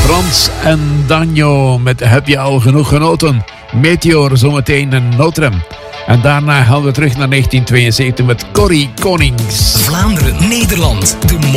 Frans en Danjo met Heb je al genoeg genoten? Meteor zometeen en Notre-Dame. En daarna gaan we terug naar 1972 met Corrie Konings. Vlaanderen, Nederland. De